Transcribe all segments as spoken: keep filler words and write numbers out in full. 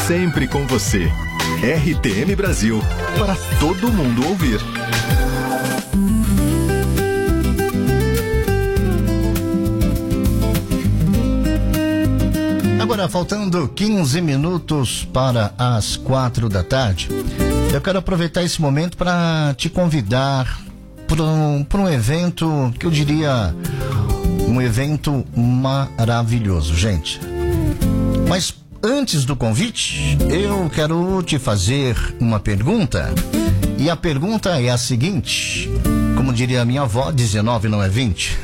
sempre com você. R T M Brasil, para todo mundo ouvir. Agora, faltando quinze minutos para as quatro da tarde, eu quero aproveitar esse momento para te convidar para um, para um evento que eu diria um evento maravilhoso, gente. Mas antes do convite, eu quero te fazer uma pergunta. E a pergunta é a seguinte, como diria a minha avó, dezenove não é vinte.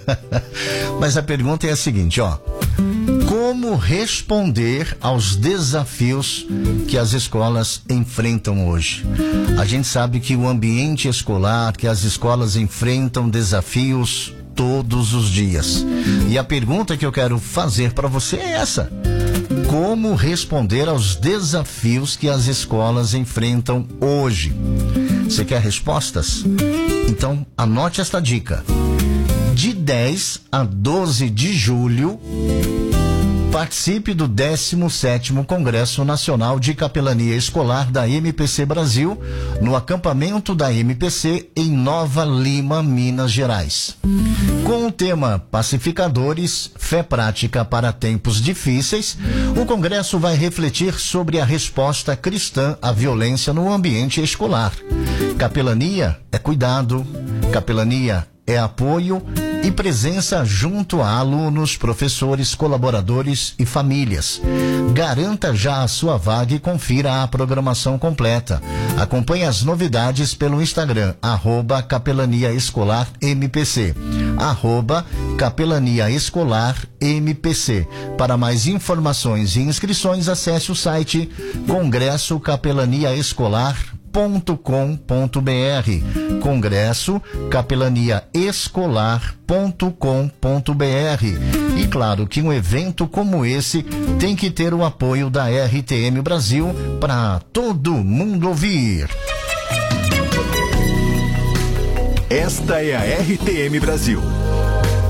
Mas a pergunta é a seguinte, ó. Como responder aos desafios que as escolas enfrentam hoje? A gente sabe que o ambiente escolar, que as escolas enfrentam desafios todos os dias. E a pergunta que eu quero fazer para você é essa: como responder aos desafios que as escolas enfrentam hoje? Você quer respostas? Então anote esta dica. De dez a doze de julho, participe do décimo sétimo Congresso Nacional de Capelania Escolar da M P C Brasil, no acampamento da M P C em Nova Lima, Minas Gerais. Com o tema Pacificadores, Fé Prática para Tempos Difíceis, o Congresso vai refletir sobre a resposta cristã à violência no ambiente escolar. Capelania é cuidado, capelania é apoio e presença junto a alunos, professores, colaboradores e famílias. Garanta já a sua vaga e confira a programação completa. Acompanhe as novidades pelo Instagram, arroba Capelania Escolar M P C, arroba Capelania Escolar M P C. Para mais informações e inscrições, acesse o site Congresso Capelania Escolar ponto com ponto br, Congresso Capelania Escolar ponto com ponto br. E claro que um evento como esse tem que ter o apoio da R T M Brasil para todo mundo ouvir. Esta é a R T M Brasil,